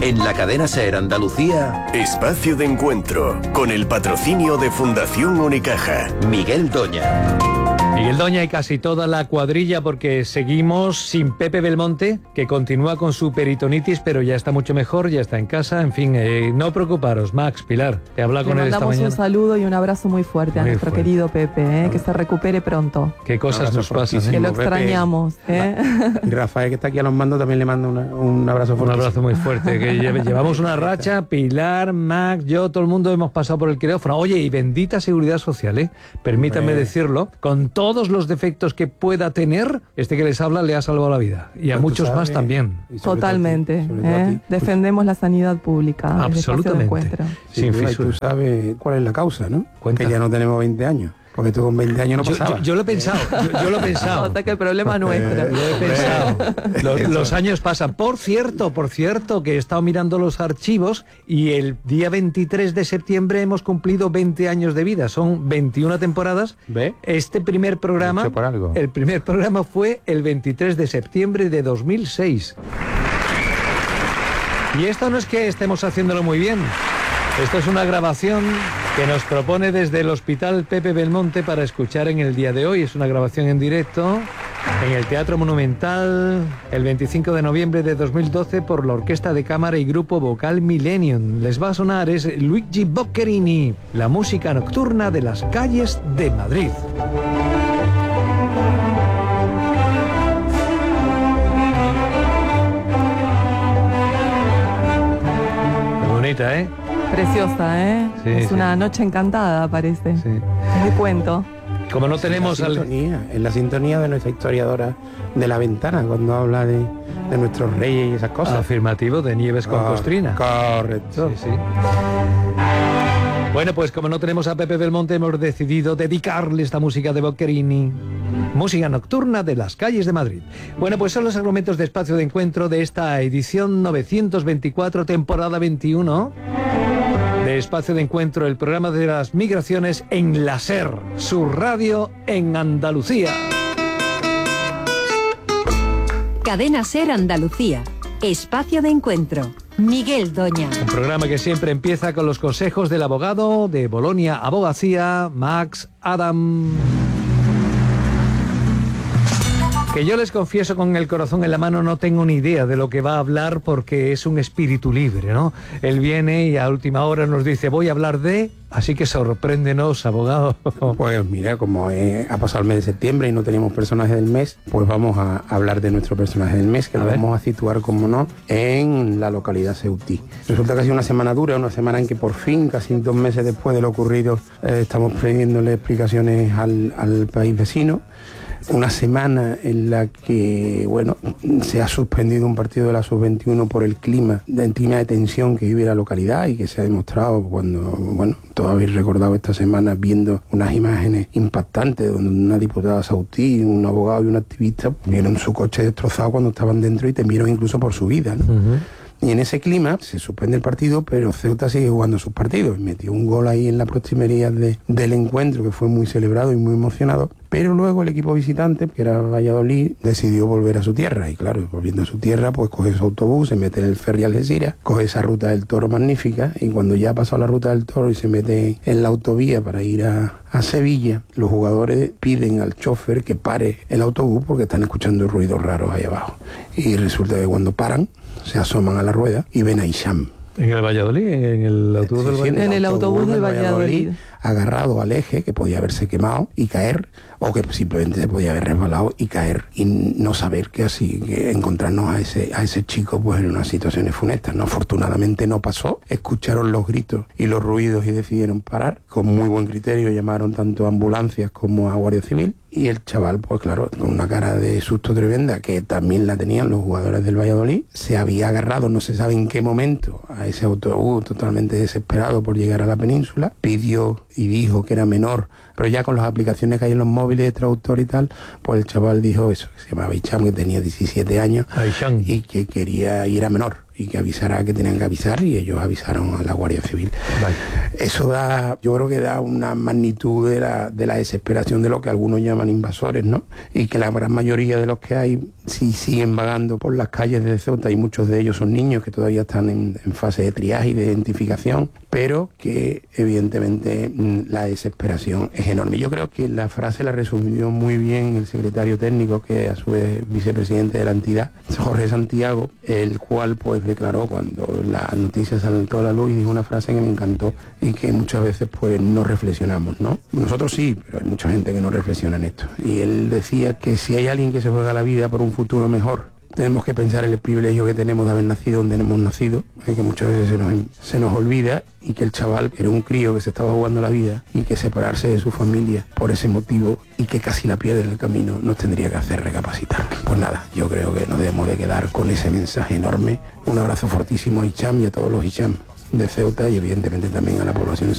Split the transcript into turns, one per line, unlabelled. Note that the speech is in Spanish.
En la cadena SER Andalucía,
Espacio de Encuentro, con el patrocinio de Fundación Unicaja.
Miguel Doña.
Miguel Doña y casi toda la cuadrilla, porque seguimos sin Pepe Belmonte, que continúa con su peritonitis, pero ya está mucho mejor, ya está en casa. En fin, no preocuparos. Max, Pilar, te habla con él esta mañana. Le
mandamos un saludo y un abrazo muy fuerte a nuestro querido Pepe, que se recupere pronto.
Qué cosas nos pasan.
Que lo extrañamos.
Y Rafael, que está aquí a los mandos, también le mando un abrazo fuerte.
Un abrazo muy fuerte. Que llevamos una racha, Pilar, Max, yo, todo el mundo hemos pasado por el quirófano. Oye, y bendita seguridad social, permítanme decirlo, con todos los defectos que pueda tener, este que les habla le ha salvado la vida. Y a muchos más también.
Totalmente. Defendemos la sanidad pública.
Absolutamente.
Sin fisura. Tú sabes cuál es la causa, ¿no? Cuenta. Que ya no tenemos 20 años. Porque tú con 20 años no pasabas.
Yo lo he pensado, yo lo he pensado.
Hasta que el problema es nuestro.
Lo he pensado. Los años pasan. Por cierto, que he estado mirando los archivos y el día 23 de septiembre hemos cumplido 20 años de vida. Son 21 temporadas.
¿Ve?
Este primer programa,
por algo.
El primer programa fue el 23 de septiembre de 2006. Y esto no es que estemos haciéndolo muy bien. Esto es una grabación que nos propone desde el Hospital Pepe Belmonte para escuchar en el día de hoy. Es una grabación en directo en el Teatro Monumental el 25 de noviembre de 2012 por la Orquesta de Cámara y Grupo Vocal Millennium. Les va a sonar, es Luigi Boccherini, la música nocturna de las calles de Madrid. Qué bonita, ¿eh?
Preciosa,
Sí,
es una noche encantada, parece.
Sí.
Es de cuento.
Como no tenemos...
En la sintonía de nuestra historiadora de La Ventana, cuando habla de nuestros reyes y esas cosas.
Afirmativo, de Nieves con Costrina.
Correcto.
Sí. Bueno, pues como no tenemos a Pepe Belmonte, hemos decidido dedicarle esta música de Boccherini. Música nocturna de las calles de Madrid. Bueno, pues son los argumentos de Espacio de Encuentro de esta edición 924, temporada 21... de Espacio de Encuentro, el programa de las migraciones en la SER, su radio en Andalucía.
Cadena SER Andalucía, Espacio de Encuentro, Miguel Doña.
Un programa que siempre empieza con los consejos del abogado de Bolonia Abogacía, Max Adam. Que yo les confieso con el corazón en la mano, no tengo ni idea de lo que va a hablar porque es un espíritu libre, ¿no? Él viene y a última hora nos dice, voy a hablar de... Así que sorpréndenos, abogado.
Pues mira, como ha pasado el mes de septiembre y no tenemos personaje del mes, pues vamos a hablar de nuestro personaje del mes, que lo vamos a situar, como no, en la localidad ceutí. Resulta que ha sido una semana dura, una semana en que por fin, casi 2 meses después de lo ocurrido, estamos pidiéndole explicaciones al país vecino. Una semana en la que, bueno, se ha suspendido un partido de la Sub-21 por el clima de tensión que vive la localidad y que se ha demostrado cuando, bueno, todos habéis recordado esta semana viendo unas imágenes impactantes donde una diputada sautí, un abogado y un activista vieron su coche destrozado cuando estaban dentro y temieron incluso por su vida, ¿no? Y en ese clima se suspende el partido, pero Ceuta sigue jugando sus partidos. Metió un gol ahí en las proximerías del encuentro, que fue muy celebrado y muy emocionado. Pero luego el equipo visitante, que era Valladolid, decidió volver a su tierra. Y claro, volviendo a su tierra, pues coge su autobús, se mete en el ferry Algeciras, coge esa ruta del Toro magnífica, y cuando ya ha pasado la ruta del Toro y se mete en la autovía para ir a Sevilla, los jugadores piden al chofer que pare el autobús porque están escuchando ruidos raros ahí abajo. Y resulta que cuando paran, se asoman a la rueda y ven a Hicham.
¿En el Valladolid? ¿En el autobús del Valladolid?
En el autobús del Valladolid.
Agarrado al eje, que podía haberse quemado y caer, o que simplemente se podía haber resbalado y caer y no saber que así, que encontrarnos a ese chico pues en unas situaciones funestas. No, afortunadamente no pasó, escucharon los gritos y los ruidos y decidieron parar. Con muy buen criterio llamaron tanto a ambulancias como a Guardia Civil y el chaval, pues claro, con una cara de susto tremenda, que también la tenían los jugadores del Valladolid, se había agarrado, no se sabe en qué momento, a ese autobús totalmente desesperado por llegar a la península, pidió y dijo que era menor, pero ya con las aplicaciones que hay en los móviles de traductor y tal, pues el chaval dijo eso, que se llamaba Hicham, que tenía 17 años y que quería ir a menor. y que avisara que tenían que avisar, y ellos avisaron a la Guardia Civil.
Vale.
Eso yo creo que da una magnitud de la desesperación de lo que algunos llaman invasores, ¿no? Y que la gran mayoría de los que hay sí siguen vagando por las calles de Ceuta, y muchos de ellos son niños que todavía están en fase de triaje y de identificación, pero que evidentemente la desesperación es enorme. Yo creo que la frase la resumió muy bien el secretario técnico, que a su vez vicepresidente de la entidad, Jorge Santiago, el cual pues declaró cuando la noticia saltó a la luz, y dijo una frase que me encantó y que muchas veces pues no reflexionamos, ¿no? Nosotros sí, pero hay mucha gente que no reflexiona en esto. Y él decía que si hay alguien que se juega la vida por un futuro mejor, tenemos que pensar en el privilegio que tenemos de haber nacido donde hemos nacido, que muchas veces se nos olvida, y que el chaval era un crío que se estaba jugando la vida, y que separarse de su familia por ese motivo, y que casi la pierde en el camino, nos tendría que hacer recapacitar. Pues nada, yo creo que nos debemos de quedar con ese mensaje enorme. Un abrazo fortísimo a Hicham y a todos los Hicham de Ceuta, y evidentemente también a la población